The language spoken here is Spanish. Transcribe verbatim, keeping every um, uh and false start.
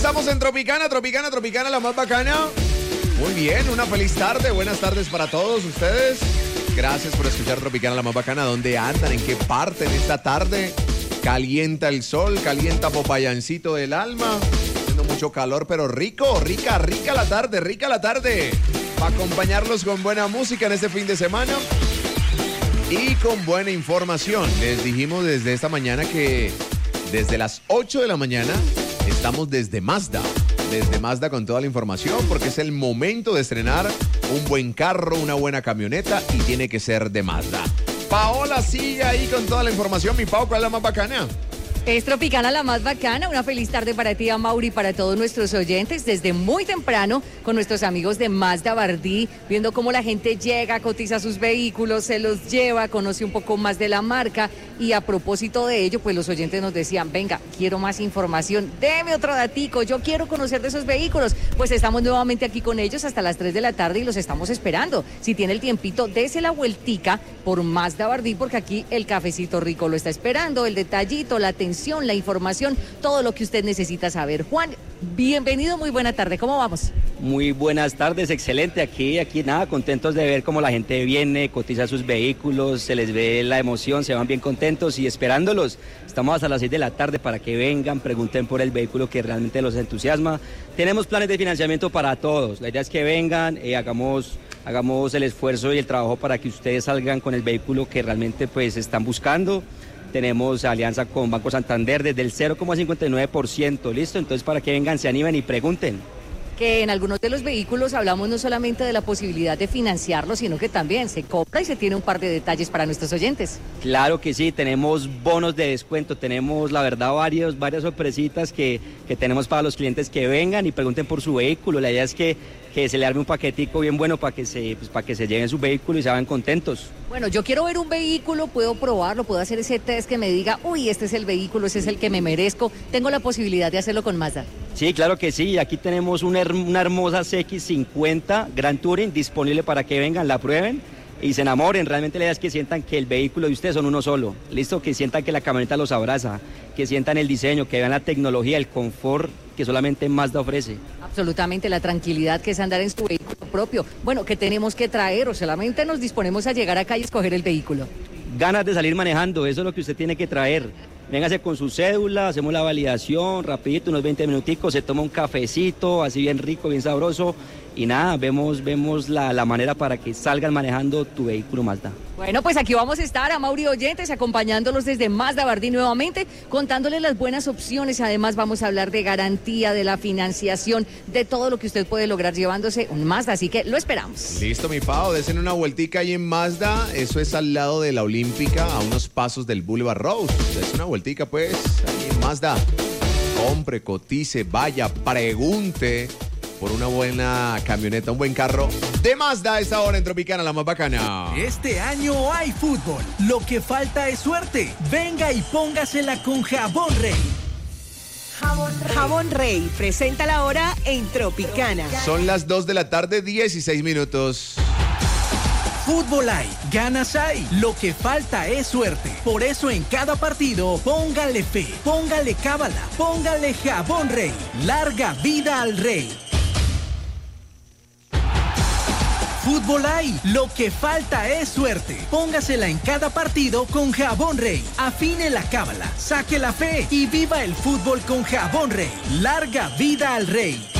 estamos en Tropicana, Tropicana, Tropicana, la más bacana. Muy bien, una feliz tarde, buenas tardes para todos ustedes. Gracias por escuchar Tropicana, la más bacana. ¿Dónde andan? ¿En qué parte en esta tarde? Calienta el sol, calienta Popayancito del alma. Haciendo mucho calor, pero rico, rica, rica la tarde, rica la tarde. Para acompañarlos con buena música en este fin de semana y con buena información. Les dijimos desde esta mañana que desde las ocho de la mañana estamos desde Mazda. Desde Mazda con toda la información, porque es el momento de estrenar un buen carro, una buena camioneta, y tiene que ser de Mazda. Paola sigue ahí con toda la información. Mi Pau, ¿cuál es la más bacana? Es Tropicana la más bacana. Una feliz tarde para ti, Mauri, y para todos nuestros oyentes. Desde muy temprano con nuestros amigos de Mazda Bardí, viendo cómo la gente llega, cotiza sus vehículos, se los lleva, conoce un poco más de la marca. Y a propósito de ello, pues los oyentes nos decían, venga, quiero más información, deme otro datico, yo quiero conocer de esos vehículos. Pues estamos nuevamente aquí con ellos hasta las tres de la tarde y los estamos esperando. Si tiene el tiempito, dése la vueltica por Mazda Bardí, porque aquí el cafecito rico lo está esperando, el detallito, la atención, la información, todo lo que usted necesita saber. Juan, bienvenido, muy buena tarde, ¿cómo vamos? Muy buenas tardes, excelente, aquí, aquí nada, contentos de ver cómo la gente viene, cotiza sus vehículos, se les ve la emoción, se van bien contentos y esperándolos. Estamos hasta las seis de la tarde para que vengan, pregunten por el vehículo que realmente los entusiasma. Tenemos planes de financiamiento para todos, la idea es que vengan, eh, hagamos, hagamos el esfuerzo y el trabajo para que ustedes salgan con el vehículo que realmente pues están buscando. Tenemos alianza con Banco Santander desde el cero coma cincuenta y nueve por ciento, ¿listo? Entonces para que vengan, se animen y pregunten. Que en algunos de los vehículos hablamos no solamente de la posibilidad de financiarlo, sino que también se compra y se tiene un par de detalles para nuestros oyentes. Claro que sí, tenemos bonos de descuento, tenemos la verdad varios, varias sorpresitas que, que tenemos para los clientes que vengan y pregunten por su vehículo. La idea es que, que se le arme un paquetico bien bueno para que se, pues, para que se lleven su vehículo y se vayan contentos. Bueno, yo quiero ver un vehículo, puedo probarlo, puedo hacer ese test que me diga, uy, este es el vehículo, ese es el que me merezco. Tengo la posibilidad de hacerlo con Mazda. Sí, claro que sí. Aquí tenemos una, una hermosa C X cincuenta Grand Touring disponible para que vengan, la prueben y se enamoren. Realmente la idea es que sientan que el vehículo de ustedes son uno solo. Listo, que sientan que la camioneta los abraza, que sientan el diseño, que vean la tecnología, el confort que solamente Mazda ofrece. Absolutamente, la tranquilidad que es andar en su vehículo propio. Bueno, ¿qué tenemos que traer o solamente nos disponemos a llegar acá y escoger el vehículo? Ganas de salir manejando, eso es lo que usted tiene que traer. Véngase con su cédula, hacemos la validación, rapidito, unos veinte minuticos, se toma un cafecito, así bien rico, bien sabroso, y nada, vemos, vemos la, la manera para que salgan manejando tu vehículo Mazda. Bueno, pues aquí vamos a estar, a Mauri oyentes, acompañándolos desde Mazda Bardí nuevamente, contándoles las buenas opciones. Además vamos a hablar de garantía, de la financiación, de todo lo que usted puede lograr llevándose un Mazda, así que lo esperamos. Listo, mi Pau, desen una vueltica ahí en Mazda, eso es al lado de la Olímpica, a unos pasos del Boulevard Rose. Es una vueltica pues, ahí en Mazda. Compre, cotice, vaya, pregunte por una buena camioneta, un buen carro de Mazda a esta hora en Tropicana, la más bacana. Este año hay fútbol, lo que falta es suerte. Venga y póngasela con Jabón Rey. Jabón Rey. Jabón Rey presenta la hora en Tropicana. Son las dos de la tarde, dieciséis minutos. Fútbol hay, ganas hay, lo que falta es suerte. Por eso en cada partido, póngale fe, póngale cábala, póngale Jabón Rey. Larga vida al Rey. Fútbol hay, lo que falta es suerte. Póngasela en cada partido con Jabón Rey. Afine la cábala, saque la fe y viva el fútbol con Jabón Rey. Larga vida al Rey.